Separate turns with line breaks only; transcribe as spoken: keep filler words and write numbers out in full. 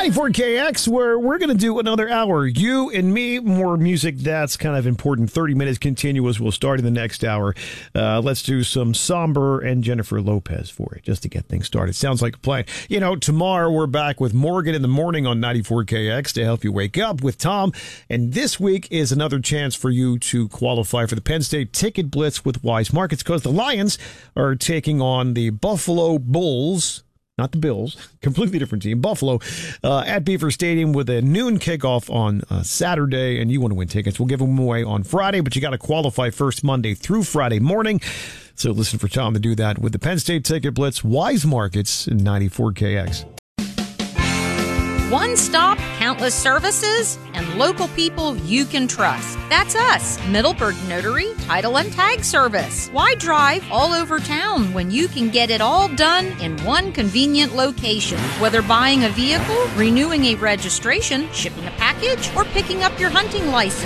ninety-four K X, where we're going to do another hour. You and me, more music that's kind of important. thirty minutes continuous. We'll start in the next hour. Uh, let's do some Somber and Jennifer Lopez for it, just to get things started. Sounds like a plan. You know, tomorrow we're back with Morgan in the morning on ninety-four K X to help you wake up with Tom. And this week is another chance for you to qualify for the Penn State Ticket Blitz with Wise Markets, because the Lions are taking on the Buffalo Bulls. Not the Bills, completely different team, Buffalo, uh, at Beaver Stadium with a noon kickoff on uh, Saturday, and you want to win tickets. We'll give them away on Friday, but you got to qualify first Monday through Friday morning. So listen for Tom to do that with the Penn State Ticket Blitz, Wise Markets, and ninety-four K X.
One stop, countless services, and local people you can trust. That's us, Middleburg Notary, Title and Tag Service. Why drive all over town when you can get it all done in one convenient location? Whether buying a vehicle, renewing a registration, shipping a package, or picking up your hunting license,